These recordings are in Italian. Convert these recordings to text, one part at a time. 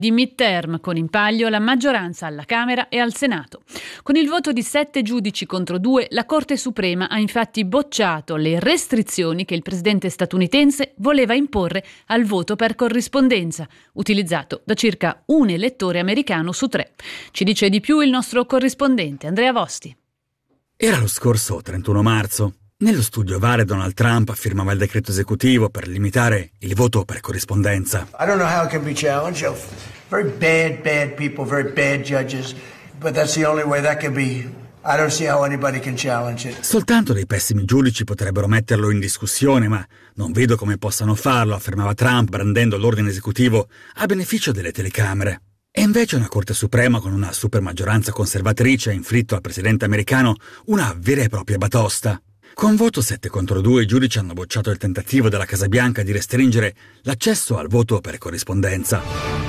di midterm, con in palio la maggioranza alla Camera e al Senato. Con il voto di 7 giudici contro 2, la Corte Suprema ha infatti bocciato le restrizioni che il presidente statunitense voleva imporre al voto per corrispondenza, utilizzato da circa un elettore americano su 3. Ci dice di più il nostro corrispondente Andrea Vosti. Era lo scorso 31 marzo. Nello studio ovale Donald Trump firmava il decreto esecutivo per limitare il voto per corrispondenza. I don't know how it can be challenged. Very bad people, very bad judges, but that's the only way that can be. I don't see how anybody can challenge it. Soltanto dei pessimi giudici potrebbero metterlo in discussione, ma non vedo come possano farlo, affermava Trump, brandendo l'ordine esecutivo a beneficio delle telecamere. E invece una Corte Suprema con una supermaggioranza conservatrice ha inflitto al presidente americano una vera e propria batosta. Con voto 7 contro 2 i giudici hanno bocciato il tentativo della Casa Bianca di restringere l'accesso al voto per corrispondenza.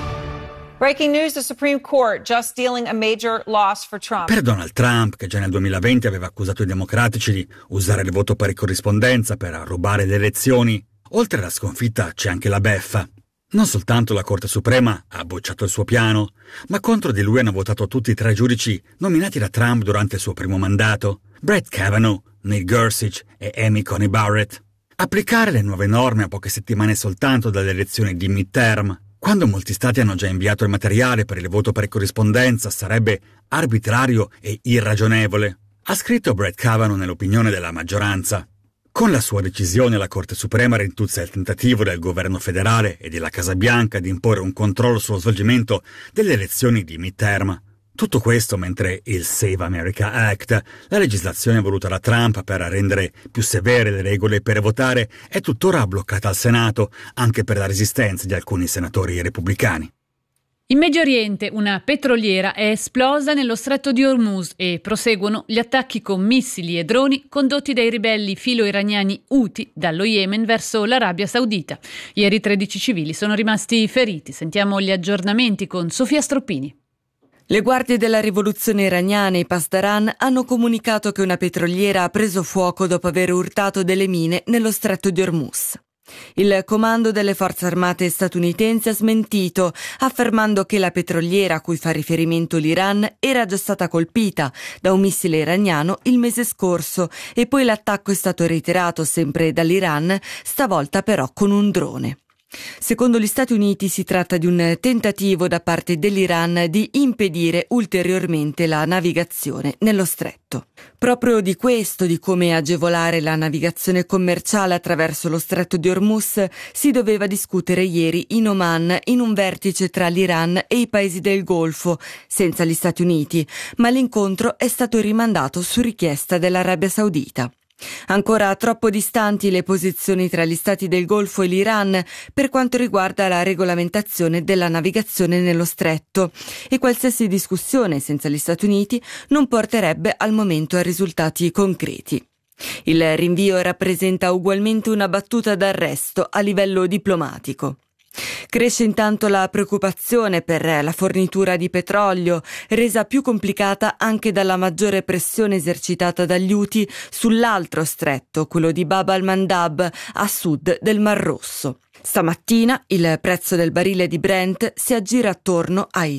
Breaking news, the Supreme Court just dealing a major loss for Trump. Per Donald Trump, che già nel 2020 aveva accusato i democratici di usare il voto per corrispondenza per rubare le elezioni, oltre alla sconfitta c'è anche la beffa. Non soltanto la Corte Suprema ha bocciato il suo piano, ma contro di lui hanno votato tutti i 3 giudici nominati da Trump durante il suo primo mandato: Brett Kavanaugh, Neil Gorsuch e Amy Coney Barrett. Applicare le nuove norme a poche settimane soltanto dalle elezioni di midterm, quando molti stati hanno già inviato il materiale per il voto per corrispondenza, sarebbe arbitrario e irragionevole, ha scritto Brett Kavanaugh nell'opinione della maggioranza. Con la sua decisione la Corte Suprema rintuzza il tentativo del governo federale e della Casa Bianca di imporre un controllo sullo svolgimento delle elezioni di midterm. Tutto questo mentre il Save America Act, la legislazione voluta da Trump per rendere più severe le regole per votare, è tuttora bloccata al Senato, anche per la resistenza di alcuni senatori repubblicani. In Medio Oriente una petroliera è esplosa nello stretto di Hormuz e proseguono gli attacchi con missili e droni condotti dai ribelli filo-iraniani Houthi dallo Yemen verso l'Arabia Saudita. Ieri 13 civili sono rimasti feriti. Sentiamo gli aggiornamenti con Sofia Stroppini. Le guardie della rivoluzione iraniana, i Pasdaran, hanno comunicato che una petroliera ha preso fuoco dopo aver urtato delle mine nello stretto di Hormuz. Il comando delle forze armate statunitensi ha smentito, affermando che la petroliera a cui fa riferimento l'Iran era già stata colpita da un missile iraniano il mese scorso e poi l'attacco è stato reiterato sempre dall'Iran, stavolta però con un drone. Secondo gli Stati Uniti si tratta di un tentativo da parte dell'Iran di impedire ulteriormente la navigazione nello stretto. Proprio di questo, di come agevolare la navigazione commerciale attraverso lo stretto di Hormuz, si doveva discutere ieri in Oman in un vertice tra l'Iran e i paesi del Golfo, senza gli Stati Uniti, ma l'incontro è stato rimandato su richiesta dell'Arabia Saudita. Ancora troppo distanti le posizioni tra gli stati del Golfo e l'Iran per quanto riguarda la regolamentazione della navigazione nello stretto e qualsiasi discussione senza gli Stati Uniti non porterebbe al momento a risultati concreti. Il rinvio rappresenta ugualmente una battuta d'arresto a livello diplomatico. Cresce intanto la preoccupazione per la fornitura di petrolio, resa più complicata anche dalla maggiore pressione esercitata dagli Houthi sull'altro stretto, quello di Bab al-Mandab, a sud del Mar Rosso. Stamattina il prezzo del barile di Brent si aggira attorno ai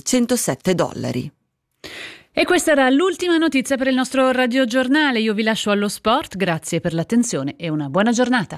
$107. E questa era l'ultima notizia per il nostro radiogiornale. Io vi lascio allo sport, grazie per l'attenzione e una buona giornata.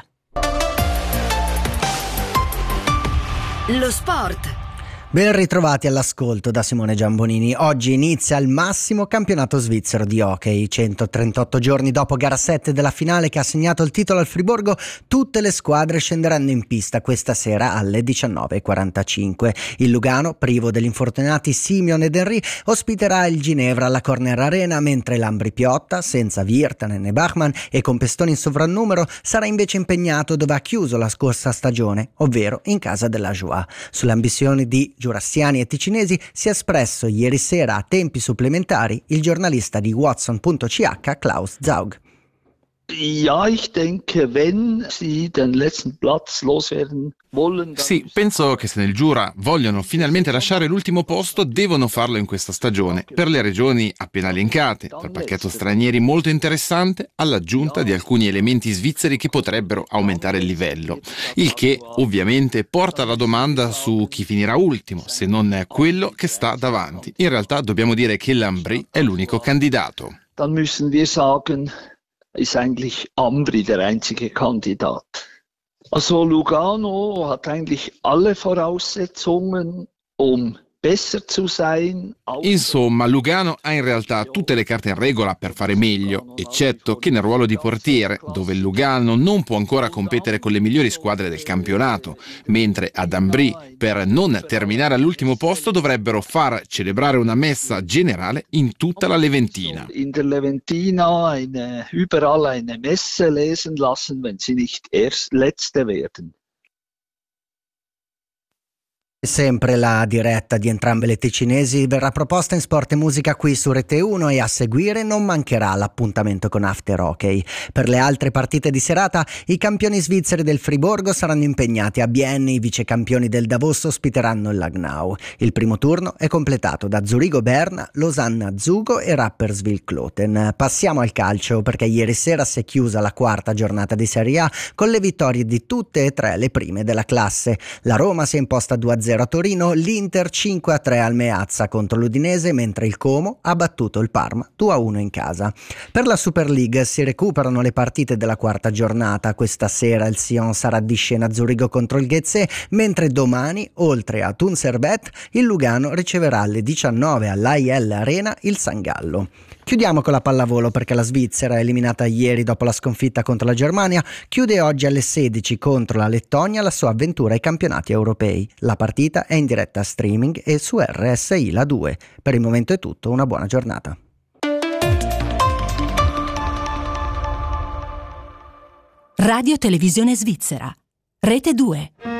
Lo sport. Ben ritrovati all'ascolto da Simone Giambonini. Oggi inizia il massimo campionato svizzero di hockey. 138 giorni dopo gara 7 della finale che ha segnato il titolo al Friburgo, tutte le squadre scenderanno in pista questa sera alle 19:45. Il Lugano, privo degli infortunati Simeon ed Henry, ospiterà il Ginevra alla Corner Arena, mentre l'Ambri Piotta, senza Virtanen e Bachmann e con Pestoni in sovrannumero, sarà invece impegnato dove ha chiuso la scorsa stagione, ovvero in casa della Joie. Sulle ambizioni di giurassiani e ticinesi si è espresso ieri sera a tempi supplementari il giornalista di Watson.ch Klaus Zaug. Ja, ich denke, wenn sie den letzten Platz loswerden wollen. Sì, penso che se nel Giura vogliono finalmente lasciare l'ultimo posto, devono farlo in questa stagione, per le ragioni appena elencate, dal pacchetto stranieri molto interessante all'aggiunta di alcuni elementi svizzeri che potrebbero aumentare il livello. Il che, ovviamente, porta alla domanda su chi finirà ultimo, se non quello che sta davanti. In realtà dobbiamo dire che l'Ambri è l'unico candidato. Dann müssen wir sagen, ist eigentlich Ambri der einzige Kandidat. Also Lugano hat eigentlich alle Voraussetzungen, besser zu sein. Insomma, Lugano ha in realtà tutte le carte in regola per fare meglio, eccetto che nel ruolo di portiere, dove il Lugano non può ancora competere con le migliori squadre del campionato, mentre ad Ambri, per non terminare all'ultimo posto, dovrebbero far celebrare una messa generale in tutta la Leventina. In der Leventina überall eine Messe lesen lassen, wenn sie nicht erst Letzte werden. Sempre la diretta di entrambe le ticinesi verrà proposta in Sport e Musica qui su Rete 1 e a seguire non mancherà l'appuntamento con After Hockey. Per le altre partite di serata i campioni svizzeri del Friburgo saranno impegnati a Bienne, i vicecampioni del Davos ospiteranno il Langnau. Il primo turno è completato da Zurigo Berna, Losanna Zugo e Rapperswil Kloten. Passiamo al calcio perché ieri sera si è chiusa la quarta giornata di Serie A con le vittorie di tutte e tre le prime della classe. La Roma si è imposta 2-0 a Torino, l'Inter 5-3 al Meazza contro l'Udinese, mentre il Como ha battuto il Parma 2-1 in casa. Per la Super League si recuperano le partite della quarta giornata. Questa sera il Sion sarà di scena a Zurigo contro il Ghezze, mentre domani, oltre a Tunserbet, il Lugano riceverà alle 19 all'AIL Arena il San Gallo. Chiudiamo con la pallavolo perché la Svizzera, eliminata ieri dopo la sconfitta contro la Germania, chiude oggi alle 16 contro la Lettonia la sua avventura ai campionati europei. La partita è in diretta streaming e su RSI La 2. Per il momento è tutto, una buona giornata. Radio Televisione Svizzera, Rete 2.